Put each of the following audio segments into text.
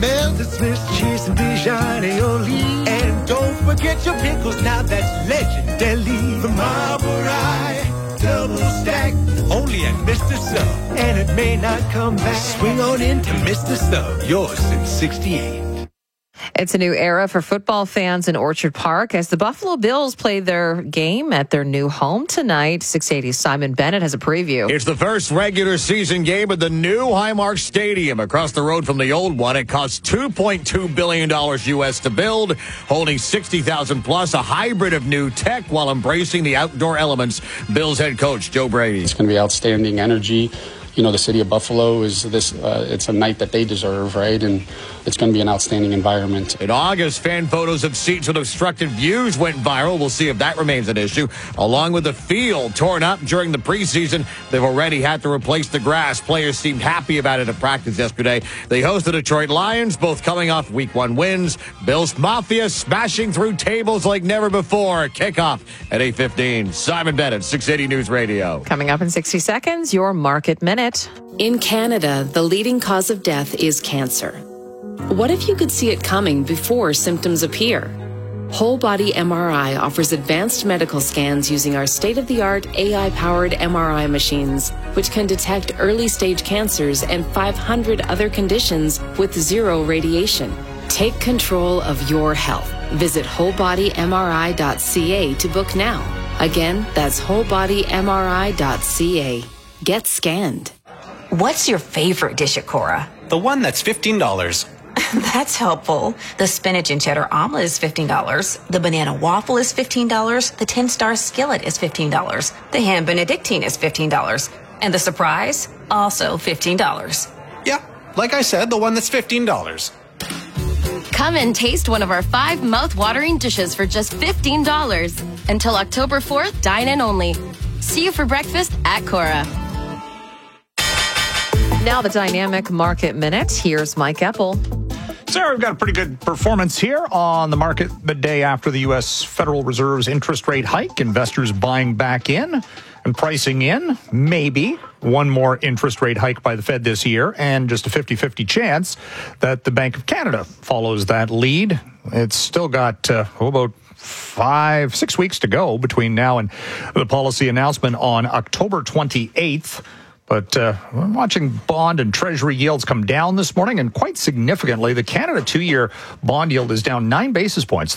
melt the Swiss cheese and Dijon aioli. And don't forget your pickles, now that's legendary. The Marble Rye double stack, only at Mr. Sub. And it may not come back. Swing on into Mr. Sub, yours since 68. It's a new era for football fans in Orchard Park as the Buffalo Bills play their game at their new home tonight. 680's Simon Bennett has a preview. It's the first regular season game at the new Highmark Stadium across the road from the old one. It costs $2.2 billion U.S. to build, holding 60,000 plus, a hybrid of new tech while embracing the outdoor elements. Bills head coach Joe Brady. It's going to be outstanding energy. You know, the city of Buffalo is it's a night that they deserve, right? And it's going to be an outstanding environment. In August, fan photos of seats with obstructed views went viral. We'll see if that remains an issue. Along with the field torn up during the preseason, they've already had to replace the grass. Players seemed happy about it at practice yesterday. They host the Detroit Lions, both coming off Week 1 wins. Bills Mafia smashing through tables like never before. Kickoff at 8:15. Simon Bennett, 680 News Radio. Coming up in 60 seconds, your Market Minute. In Canada, the leading cause of death is cancer. What if you could see it coming before symptoms appear? Whole Body MRI offers advanced medical scans using our state-of-the-art AI-powered MRI machines, which can detect early-stage cancers and 500 other conditions with zero radiation. Take control of your health. Visit wholebodymri.ca to book now. Again, that's wholebodymri.ca. Get scanned. What's your favorite dish at Cora? The one that's $15. That's helpful. The spinach and cheddar omelet is $15. The banana waffle is $15. The 10-star skillet is $15. The ham benedictine is $15. And the surprise, also $15. Yeah, like I said, the one that's $15. Come and taste one of our 5 mouth-watering dishes for just $15. Until October 4th, dine in only. See you for breakfast at Cora. Now the Dynamic Market Minute. Here's Mike Eppel. Sarah, we've got a pretty good performance here on the market the day after the U.S. Federal Reserve's interest rate hike. Investors buying back in and pricing in maybe one more interest rate hike by the Fed this year, and just a 50-50 chance that the Bank of Canada follows that lead. It's still got about 5-6 weeks to go between now and the policy announcement on October 28th. But we're watching bond and treasury yields come down this morning, and quite significantly, the Canada 2-year bond yield is down 9 basis points,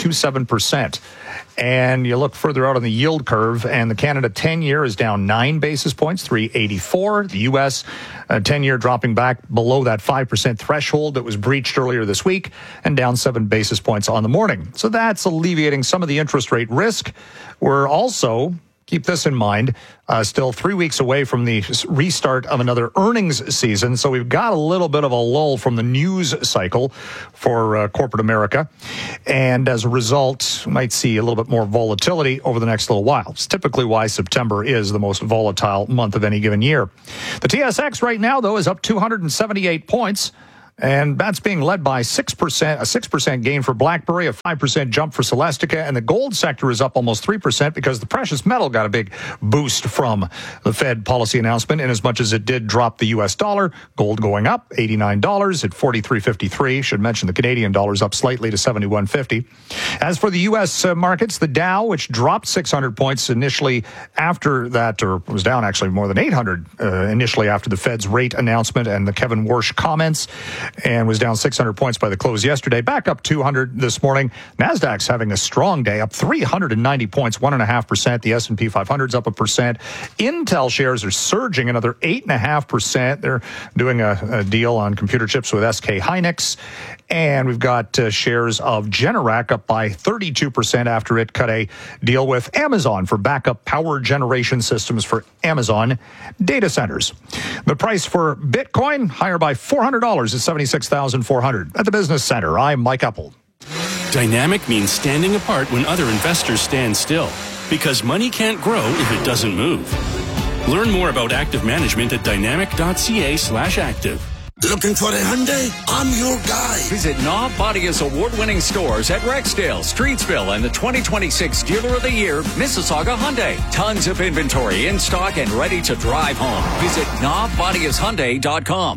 3.27%. And you look further out on the yield curve, and the Canada 10-year is down 9 basis points, 3.84. The U.S. 10-year dropping back below that 5% threshold that was breached earlier this week, and down 7 basis points on the morning. So that's alleviating some of the interest rate risk. We're also, keep this in mind, still 3 weeks away from the restart of another earnings season. So we've got a little bit of a lull from the news cycle for corporate America. And as a result, we might see a little bit more volatility over the next little while. It's typically why September is the most volatile month of any given year. The TSX right now, though, is up 278 points. And that's being led by 6%, a 6% gain for BlackBerry, a 5% jump for Celestica, and the gold sector is up almost 3% because the precious metal got a big boost from the Fed policy announcement, in as much as it did drop the U.S. dollar. Gold going up, $89 at $43.53. Should mention the Canadian dollar's up slightly to $71.50. As for the U.S. Markets, the Dow, which dropped 600 points initially after that, or was down actually more than 800 initially after the Fed's rate announcement and the Kevin Warsh comments, and was down 600 points by the close yesterday. Back up 200 this morning. NASDAQ's having a strong day, up 390 points, 1.5%. The S&P 500's up 1%. Intel shares are surging another 8.5%. They're doing a deal on computer chips with SK Hynix. And we've got shares of Generac up by 32% after it cut a deal with Amazon for backup power generation systems for Amazon data centers. The price for Bitcoin higher by $400 at $76,400. At the Business Center, I'm Mike Eppel. Dynamic means standing apart when other investors stand still, because money can't grow if it doesn't move. Learn more about active management at dynamic.ca/active. Looking for a Hyundai? I'm your guy. Visit Knob Bodia's award-winning stores at Rexdale, Streetsville, and the 2026 Dealer of the Year, Mississauga Hyundai. Tons of inventory in stock and ready to drive home. Visit knobbodiashyundai.com.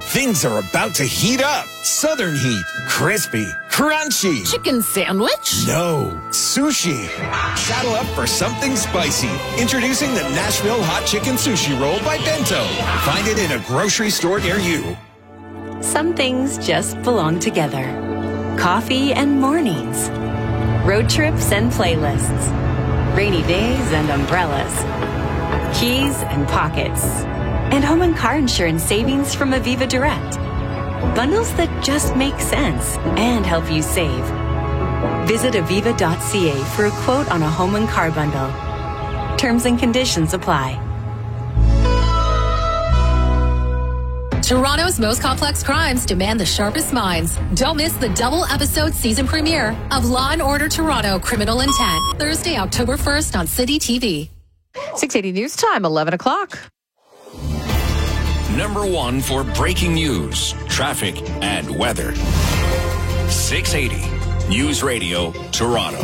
Things are about to heat up. Southern heat. Crispy. Crunchy. Chicken sandwich? No. Sushi. Saddle up for something spicy. Introducing the Nashville Hot Chicken Sushi Roll by Bento. Find it in a grocery store near you. Some things just belong together. Coffee and mornings. Road trips and playlists. Rainy days and umbrellas. Keys and pockets. And home and car insurance savings from Aviva Direct. Bundles that just make sense and help you save. Visit aviva.ca for a quote on a home and car bundle. Terms and conditions apply. Toronto's most complex crimes demand the sharpest minds. Don't miss the double episode season premiere of Law & Order Toronto Criminal Intent, Thursday, October 1st on City TV. 680 News Time, 11 o'clock. Number 1 for breaking news, traffic, and weather. 680 News Radio, Toronto.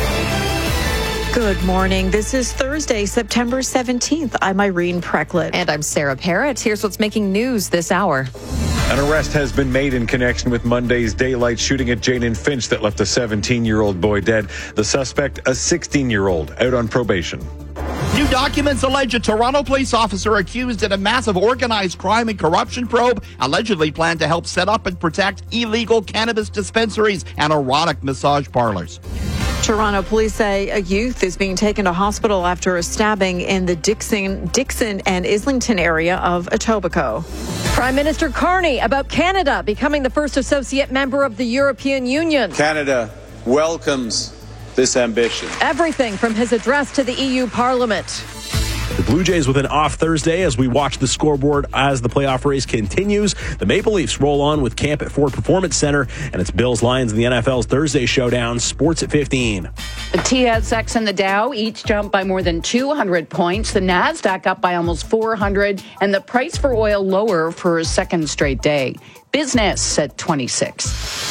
Good morning. This is Thursday, September 17th. I'm Irene Precklett. And I'm Sarah Parrott. Here's what's making news this hour. An arrest has been made in connection with Monday's daylight shooting at Jane and Finch that left a 17-year-old boy dead. The suspect, a 16-year-old, out on probation. New documents allege a Toronto police officer accused in a massive organized crime and corruption probe allegedly planned to help set up and protect illegal cannabis dispensaries and erotic massage parlors. Toronto police say a youth is being taken to hospital after a stabbing in the Dixon and Islington area of Etobicoke. Prime Minister Carney about Canada becoming the first associate member of the European Union. Canada welcomes this ambition. Everything from his address to the EU Parliament. The Blue Jays with an off Thursday as we watch the scoreboard as the playoff race continues. The Maple Leafs roll on with camp at Ford Performance Center, and it's Bills Lions in the NFL's Thursday showdown. Sports at 15. The TSX and the Dow each jumped by more than 200 points. The Nasdaq up by almost 400, and the price for oil lower for a second straight day. Business at 26.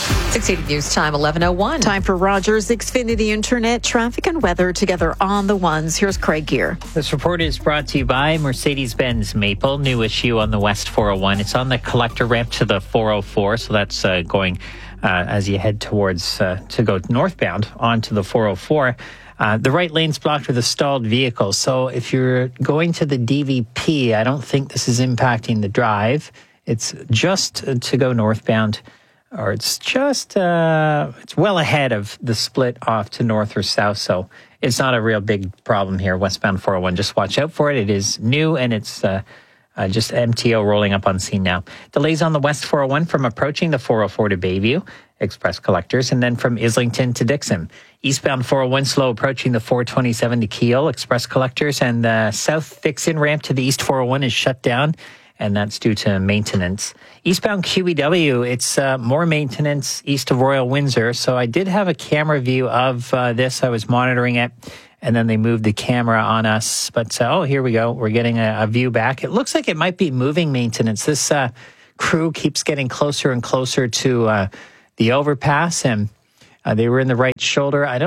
680 News Time, 11:01. Time for Rogers Xfinity Internet traffic and weather together on the ones. Here's Craig Gear. This report is brought to you by Mercedes-Benz Maple, new issue on the West 401. It's on the collector ramp to the 404, so that's going as you head towards to go northbound onto the 404. The right lane's blocked with a stalled vehicle, so if you're going to the DVP, I don't think this is impacting the drive. It's just to go northbound, or it's just, it's well ahead of the split off to north or south, so it's not a real big problem here. Westbound 401, just watch out for it. It is new, and it's just MTO rolling up on scene now. Delays on the West 401 from approaching the 404 to Bayview, Express Collectors, and then from Islington to Dixon. Eastbound 401 slow approaching the 427 to Keele, Express Collectors, and the South Dixon ramp to the East 401 is shut down, and that's due to maintenance. Eastbound QEW, it's more maintenance east of Royal Windsor. So I did have a camera view of this. I was monitoring it, and then they moved the camera on us. But, here we go. We're getting a view back. It looks like it might be moving maintenance. This crew keeps getting closer and closer to the overpass, and they were in the right shoulder. I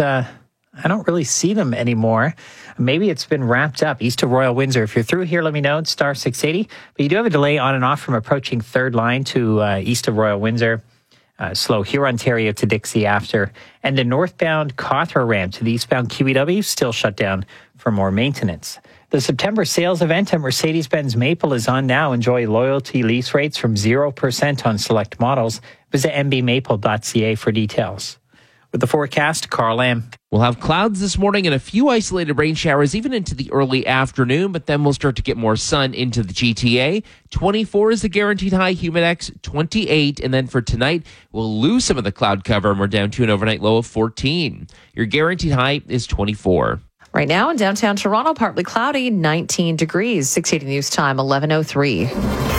don't really see them anymore. Maybe it's been wrapped up east of Royal Windsor. If you're through here, let me know. It's star 680. But you do have a delay on and off from approaching third line to east of Royal Windsor. Slow Hurontario to Dixie after. And the northbound Cawthra ramp to the eastbound QEW still shut down for more maintenance. The September sales event at Mercedes-Benz Maple is on now. Enjoy loyalty lease rates from 0% on select models. Visit mbmaple.ca for details. With the forecast, Carl Lamb. We'll have clouds this morning and a few isolated rain showers even into the early afternoon, but then we'll start to get more sun into the GTA. 24 is the guaranteed high, Humidex 28, and then for tonight, we'll lose some of the cloud cover and we're down to an overnight low of 14. Your guaranteed high is 24. Right now in downtown Toronto, partly cloudy, 19 degrees. 680 News Time, 11:03.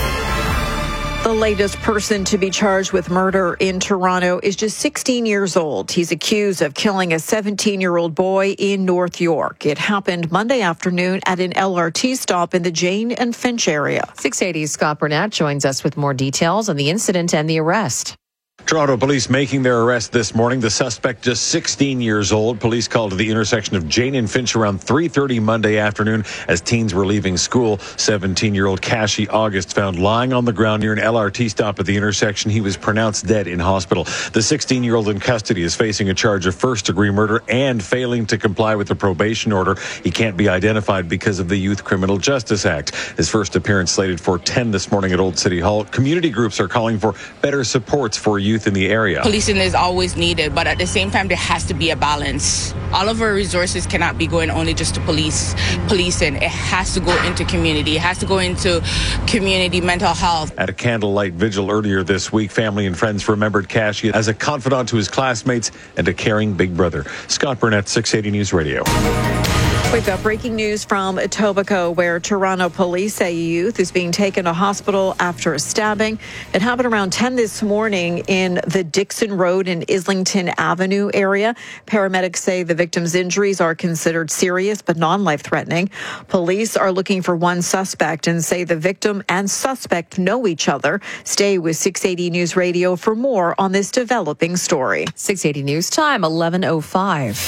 The latest person to be charged with murder in Toronto is just 16 years old. He's accused of killing a 17-year-old boy in North York. It happened Monday afternoon at an LRT stop in the Jane and Finch area. 680's Scott Burnett joins us with more details on the incident and the arrest. Toronto police making their arrest this morning. The suspect, just 16 years old. Police called to the intersection of Jane and Finch around 3:30 Monday afternoon as teens were leaving school. 17-year-old Kashi August found lying on the ground near an LRT stop at the intersection. He was pronounced dead in hospital. The 16-year-old in custody is facing a charge of first-degree murder and failing to comply with the probation order. He can't be identified because of the Youth Criminal Justice Act. His first appearance slated for 10 this morning at Old City Hall. Community groups are calling for better supports for youth in the area. Policing is always needed, but at the same time, there has to be a balance. All of our resources cannot be going only just to policing. It has to go into community. It has to go into community mental health. At a candlelight vigil earlier this week, family and friends remembered Kashi as a confidant to his classmates and a caring big brother. Scott Burnett, 680 News Radio. We've got breaking news from Etobicoke, where Toronto police say a youth is being taken to hospital after a stabbing. It happened around 10 this morning in the Dixon Road and Islington Avenue area. Paramedics say the victim's injuries are considered serious but non-life-threatening. Police are looking for one suspect and say the victim and suspect know each other. Stay with 680 News Radio for more on this developing story. 680 News Time, 11:05.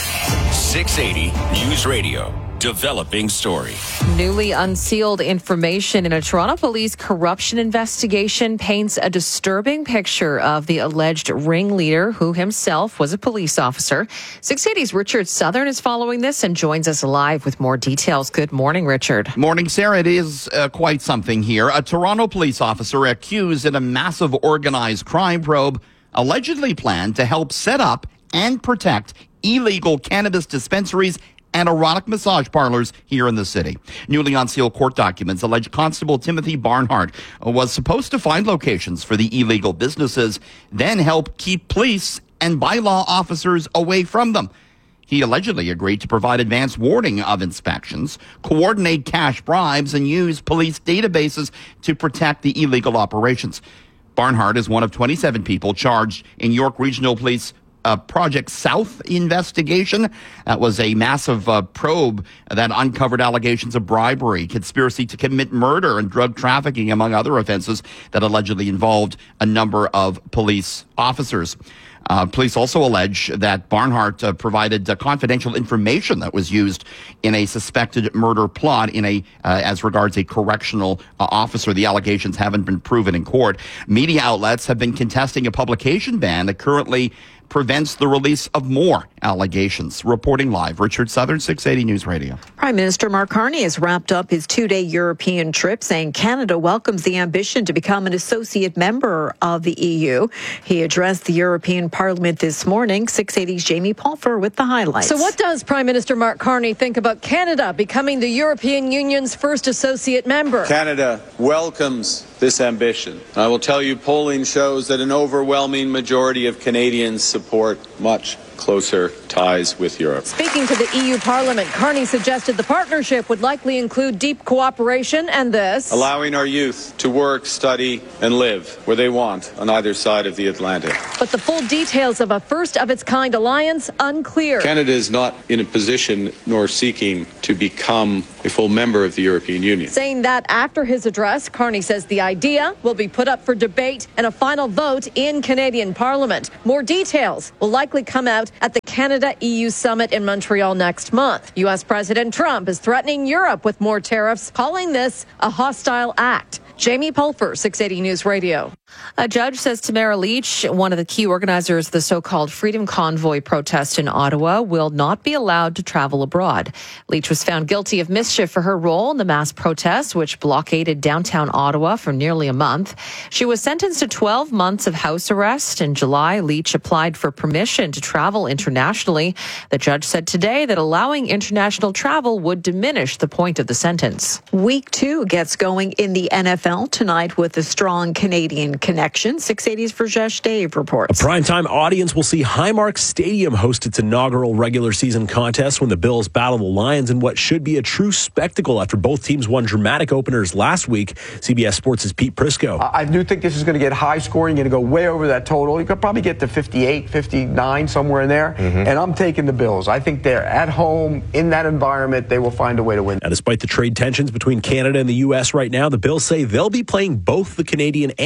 680 News Radio. Developing story. Newly unsealed information in a Toronto police corruption investigation paints a disturbing picture of the alleged ringleader who himself was a police officer. 680's Richard Southern is following this and joins us live with more details. Good morning, Richard. Morning, Sarah. It is quite something here. A Toronto police officer accused in a massive organized crime probe allegedly planned to help set up and protect illegal cannabis dispensaries and erotic massage parlors here in the city. Newly unsealed court documents allege Constable Timothy Barnhart was supposed to find locations for the illegal businesses, then help keep police and bylaw officers away from them. He allegedly agreed to provide advance warning of inspections, coordinate cash bribes, and use police databases to protect the illegal operations. Barnhart is one of 27 people charged in York Regional Police Project South investigation. That was a massive probe that uncovered allegations of bribery, conspiracy to commit murder, and drug trafficking, among other offenses that allegedly involved a number of police officers. Police also allege that Barnhart provided confidential information that was used in a suspected murder plot as regards a correctional officer. The allegations haven't been proven in court. Media outlets have been contesting a publication ban that currently prevents the release of more allegations. Reporting live, Richard Southern, 680 News Radio. Prime Minister Mark Carney has wrapped up his two-day European trip, saying Canada welcomes the ambition to become an associate member of the EU. He addressed the European Parliament this morning. 680's Jamie Pulfer with the highlights. So what does Prime Minister Mark Carney think about Canada becoming the European Union's first associate member? Canada welcomes this ambition. I will tell you, polling shows that an overwhelming majority of Canadians support much closer ties with Europe. Speaking to the EU Parliament, Carney suggested the partnership would likely include deep cooperation and this: allowing our youth to work, study, and live where they want on either side of the Atlantic. But the full details of a first-of-its-kind alliance unclear. Canada is not in a position nor seeking to become a full member of the European Union. Saying that after his address, Carney says the idea will be put up for debate and a final vote in Canadian Parliament. More details will likely come out at the Canada-EU summit in Montreal next month. U.S. President Trump is threatening Europe with more tariffs, calling this a hostile act. Jamie Pulfer, 680 News Radio. A judge says Tamara Leach, one of the key organizers of the so-called Freedom Convoy protest in Ottawa, will not be allowed to travel abroad. Leach was found guilty of mischief for her role in the mass protest, which blockaded downtown Ottawa for nearly a month. She was sentenced to 12 months of house arrest. In July, Leach applied for permission to travel internationally. The judge said today that allowing international travel would diminish the point of the sentence. Week 2 gets going in the NFL tonight with a strong Canadian connection. 680's Verjesh Dave reports. A primetime audience will see Highmark Stadium host its inaugural regular season contest when the Bills battle the Lions in what should be a true spectacle after both teams won dramatic openers last week. CBS Sports' Pete Prisco. I do think this is going to get high scoring, going to go way over that total. You could probably get to 58, 59, somewhere in there. And I'm taking the Bills. I think they're at home in that environment. They will find a way to win. Now, despite the trade tensions between Canada and the U.S. right now, the Bills say they'll be playing both the Canadian and American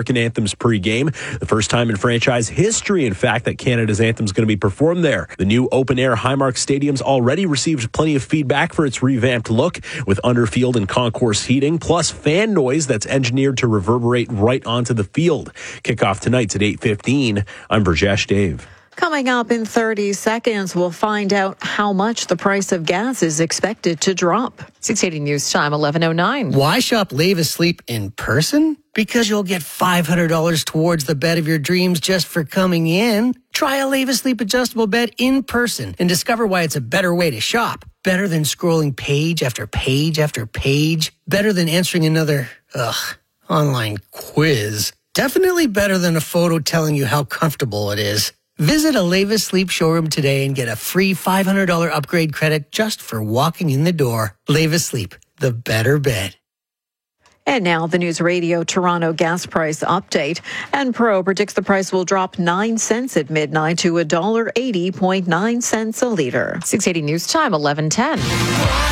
American anthems pregame. The first time in franchise history, in fact, that Canada's anthem is going to be performed there. The new open-air Highmark Stadium's already received plenty of feedback for its revamped look, with underfield and concourse heating, plus fan noise that's engineered to reverberate right onto the field. Kickoff tonight's at 8:15. I'm Burjesh Dave. Coming up in 30 seconds, we'll find out how much the price of gas is expected to drop. 680 News Time, 11:09. Why shop Lave Asleep in person? Because you'll get $500 towards the bed of your dreams just for coming in. Try a Lave Asleep adjustable bed in person and discover why it's a better way to shop. Better than scrolling page after page after page. Better than answering another, online quiz. Definitely better than a photo telling you how comfortable it is. Visit a Lave Asleep showroom today and get a free $500 upgrade credit just for walking in the door. Lave Asleep, the better bed. And now the News Radio Toronto gas price update. Enpro predicts the price will drop 9 cents at midnight to $1.80.9 a liter. 680 News Time, 11:10.